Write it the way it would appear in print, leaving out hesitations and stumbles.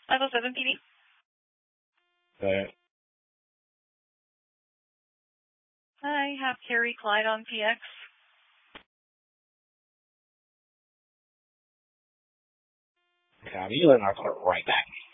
507 PD. I have Carrie Clyde on PX. Copy, and I'll call it right back.